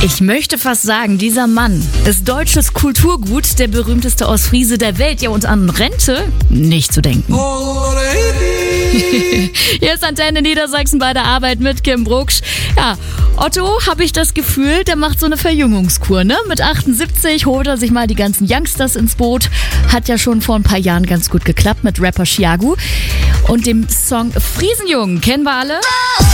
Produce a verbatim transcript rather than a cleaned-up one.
Ich möchte fast sagen, dieser Mann ist deutsches Kulturgut, der berühmteste Ostfriese der Welt. Ja, und an Rente nicht zu denken. Hier ist Antenne Niedersachsen bei der Arbeit mit Kim Brucksch. Ja, Otto, habe ich das Gefühl, der macht so eine Verjüngungskur, ne? Mit achtundsiebzig holt er sich mal die ganzen Youngsters ins Boot. Hat ja schon vor ein paar Jahren ganz gut geklappt mit Rapper Chiagu. Und dem Song Friesenjungen kennen wir alle.